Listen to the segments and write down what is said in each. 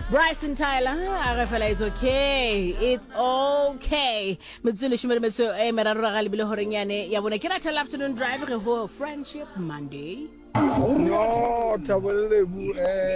Bryson Tyler, it's okay. It's okay. Mitsule shumele metso e meraro ga lebile horenyane ya bona ke ratha afternoon drive re ho Friendship Monday. No, tabolebu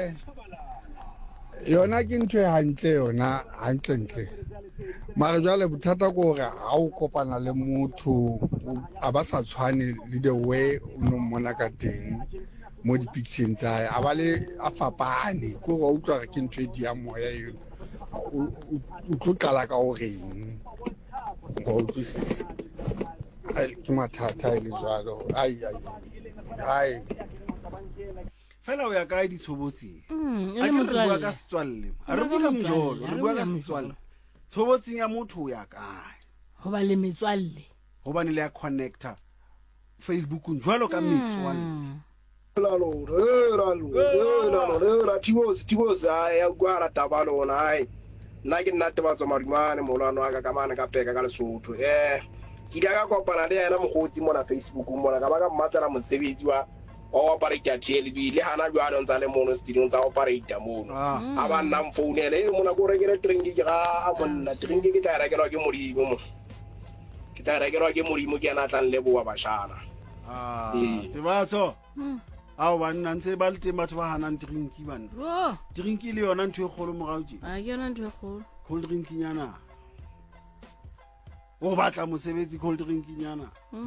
yona ke ntwe hantle yona hantle. Mara jwale bothata ko re ha o kopana le motho a ba sa tshwane le the way o no mona ka teng. Mo di pictures tsa a ba le a fapane ko go utlwa re ke ntwe di ya moya yo o tlo qala ka o reng go utlwisisa ai ke mathata ile jalo ai fela o ya ka di tshobotsi a ke re bua ka setswalle a re bua mjolo re bua ka setswalle tshobotsi ya motho ya kae go ba le metswalle go ba ne le ya connector Facebook njwalo ka metswalle Lalo, tibos ya gwara tabalo na ai. Na ke nna teba tsa marimane molano aka ka mana ka peka ka Lesotho. Ke dia ka kopana le yana mogotsi mona Facebook mona ka ba ka mmatla mosebetsi wa operator TLB le hana jwa ntsa le mono studio ntsa operator mono. A ba nna mfounele mona go rekele drink ga a monna drink ke tla rekelwa ke modimo mo. Ke tla rekelwa ke modimo ke yana tlang leboa bashana. Tibatso a wa nna ntse ba le teng batho ba hanang drinki bana drinki le yona ntwe kgolo morautsi a yona ntwe kgolo cold drinki nyana o batla mosebetsi cold drinki nyana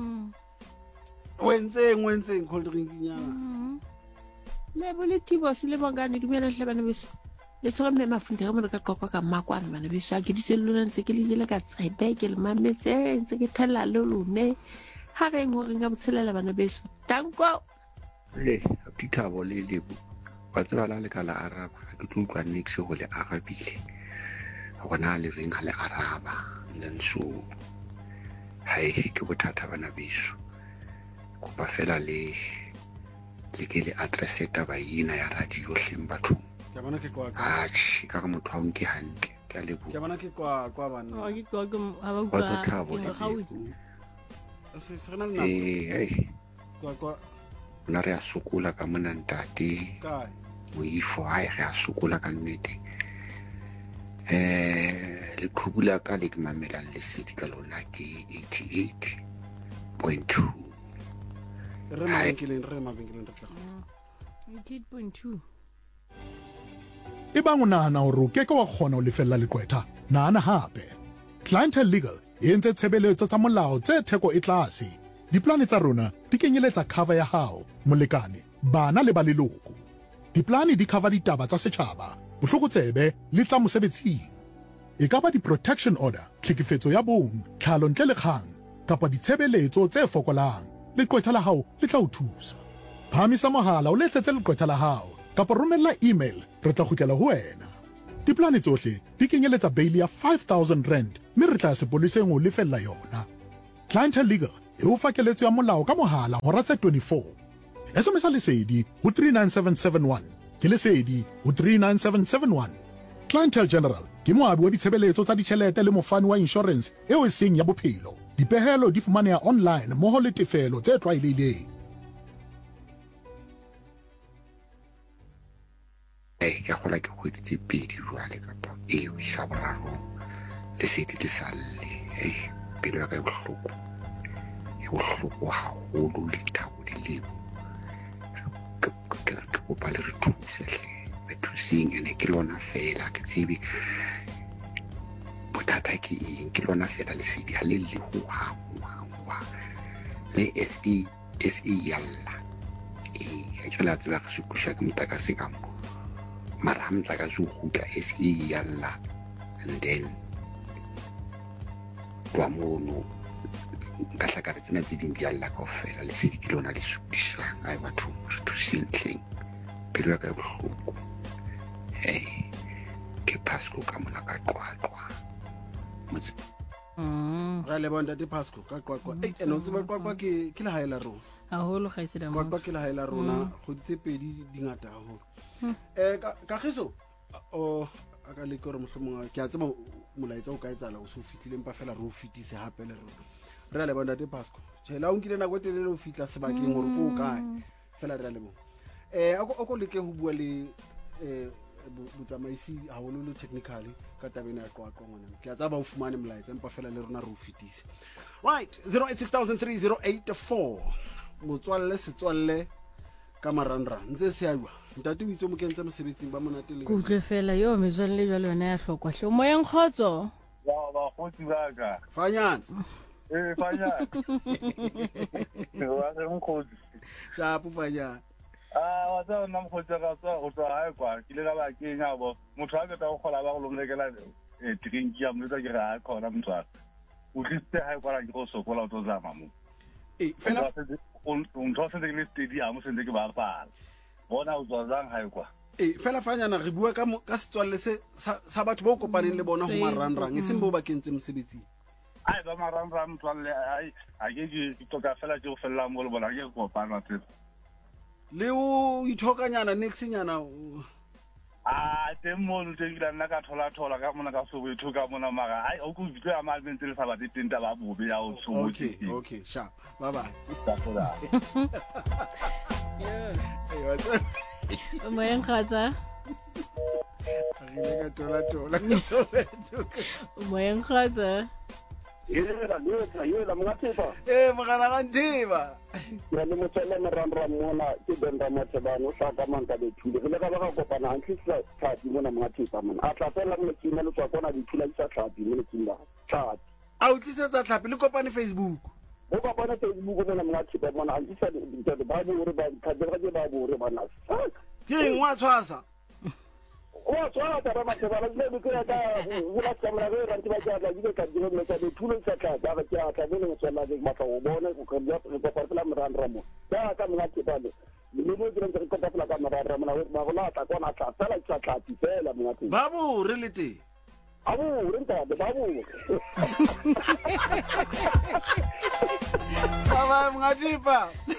wentseng cold drinki nyana le bole tibos le bongane dumela hle bana beso le tsho mme mafundega mo ka qoqwa ka makwana bana beso ke ditsello ntse ke le ka tsebe ke le mametse ntse ke thela le lone ha re ngore nga botselela bana beso tanko le Thabo le lebo wa tseba la kala araba ke tlo utlwa next go le arabile gona le reng le araba then so hai ke bothata bana biso kopa fela le ke le address eta ba yina ya radio hleng batho ke bona ke kwa ka motho a nke hantle ke lebo ke bona ke kwa bana o ke kwa ha ba kwa Thabo le se rena nna kwa na re a sokola ka mona ntate kae moifo ai re a sokola ka nnete le khubula ka le ke mamela le sedi ka lona ke 88.2 re mabenkeleng re tla 88.2 e bang o nahana hore o keke wa kgona ho lefella lekwetha nahana hape Clientele Legal e entse tshebeletso tsa molao tse theko e tlase diplane tsa rona di kenyeletsa cover ya hao molekane bana le ba leloko diplane di cover ditaba tsa setjhaba bohlokotsebe le tsa mosebetsing e ka ba di protection order tlhekefetso ya bong tlhalo ntle le kgang kapa ditshebeletso tse fokolang lekwetha la hao le tla o thusa phamisa mohala o letsetse lekwetha la hao kapa romella email re tla kgutlela ho wena diplane tsohle di kenyeletsa bail ya 5,000 rand mme re tla sepoliseng o lefella yona Clientele Legal e o fakeletso ya molao ka mohala hora tse 24 SMS lesedi ho 39771 ke lesedi ho 39771 Clientele General ke moabi wa ditshebeletso tsa ditjhelete le mofani wa insurance eo e seng ya bophelo dipehelo di fumaneha online moho le tefelo tse tlwaelehileng ke gola ke kgweditse pedi jwale kapa e o isa boraro le sedi le salle pelo ya ka e bohloko haholo le Thabo le lebo ke kopa le re thuse hle re thuseng ene ke lona fela ke tsebe bothata ke eng ke lona fela le sedi ha le ho le SE yalla ha tsela tsela re sukusha ke motakase ka mo mara mtaka zo hutla SE yalla and then wa mono ka hlaka tsena tse ding di alla kaofela le sedi ke lona le supisa ai batho re thuseng hleng pelo ya ka e bohloko ke Pasco ka mona ka qwaqwa motse ga le bonda di Pasco ka qwaqwa eno tseba qwaqwa ke le haela rona haholo ga iseda mo qwaqwa ke le haela rona go ditse pedi dingata haholo ka khiso o aka le gore mohlomong ke a tseba molaetsa o ka etsala o se o fitlile mpa fela re o fitise hape le rona re le bona di Pasco tshela o nkile nako telele o fitla sebakeng gore ko kae fela re le mo a ko leke ho bua le botsamaisi haholo technically ka tabeng ya qoaqo ngwana ke a tsaba o fumane molaetsa empa fela le rona re o fetise right 0860003084 motswalle setswalle ka marangrang ntse se aywa ntate o itse mo kentse mosebetsing ba monate le kutle fela yo metswalle jwale yona ya hlokwa hle moyeng khotso ba khotsi ka fanyana fanyana wa re mkhotsi shapu fanyana wa tsa nna mkhotsi ka tswa go tswa hae kwa ke le ka ba kenya bo motho a ka go gola ba go lomlekela drink ya motho ke ga khona mtswa o tliste hae kwa ke go sokola o tsama mo fela un tose de le stadium se ndeke ba pala bona o tswa zang hae kwa fela fanyana re bua ka setswalle se sa batho ba o kopaneng le bona go marangrang e seng bo ba kentse mosebetsing ai ba marangrang mtswalle ai a ke toka fela ke go fella mo le bona ke kopana tse le o ithokanyana nextnyana teng mo ntse ke nna ka thola ka mona ka so go ithoka mona maga ai o go bitse ama bentse le sa ba ditenta ba bobe ya o so okay sharp bye bye moyeng khotsa re ka tola moyeng khotsa yela mngathipa mogala ga nthiba ya le motsela marangrang mona ke benda matsebano hlaka manka de thule ke le ka ba ka kopana antlisa tlhapi mona mngathipa mona a tlapela mo tsina le tswa kona dithula tsa tlhapi mo tsina tlhapi a o tlisetsa tlhapi le kopane Facebook go kopana Facebook mona mngathipa mona antlisa de ba bo re ba khadira ke ba bo re bana ke eng wa tshwasa wa tswa ba matsebana le ke ka wala tsamra re ra tiba ja la ka dilo le ka dithula tsa tlhapi ga ke a ka le motsela le ba ka o bona go ka ya re kopana marangrang mo ya ka mngathipa le mo dire re kopana ka marangrang mona ba go la tla kona tla tsala tsa tlhapi fela mngathipa babu re le teng abu renta de babu baba mngathipa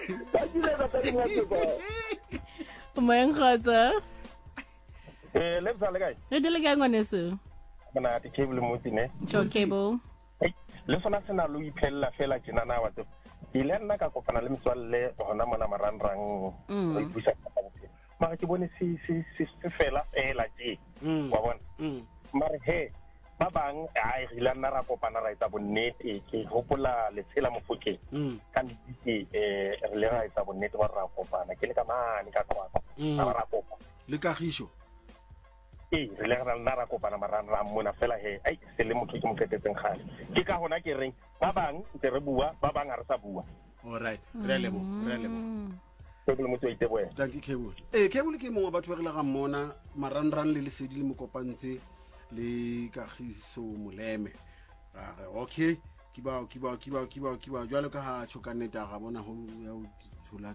moyeng khotsa le tsale kae re dile ka ngwaneso bana ti cable motine cho cable le sona sena lo iphella fela ke nana wa tse ile nna ka kopana le metswalle hona mona marangrang o ipusa mara ke bone si fela ke wa bona mara he ba bang a ile nna ra kopana ra etsa bonnete ke hopola le tshela mofokeng ka nnete re le ra etsa bonnete wa ra kopana ke le ka mane ka kwa ra kopana le kagisho re le ra ra kopana marangrang mona fela he ai se le motho ke mo ketetseng gale ke ka hona ke reng ba bang ntse re bua ba bang a re sa bua all right re lebo ke mo tsoite boe danki cable cable ke mongwe batho ba re la ga mona marangrang le lesedi le mo kopantse le kagiso moleme okay kiba jwalo ka ha chokaneta ga bona ho ya o thula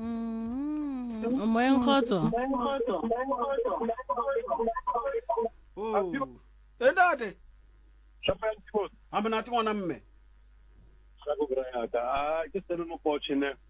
moyeng khotso endate Shapel Sport amana ti ngwana mme sa go bra ya ka ke seno mo pochene